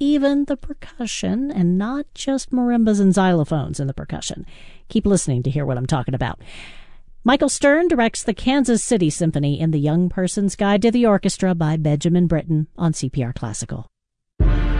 even the percussion, and not just marimbas and xylophones in the percussion. Keep listening to hear what I'm talking about. Michael Stern directs the Kansas City Symphony in The Young Person's Guide to the Orchestra by Benjamin Britten on CPR Classical.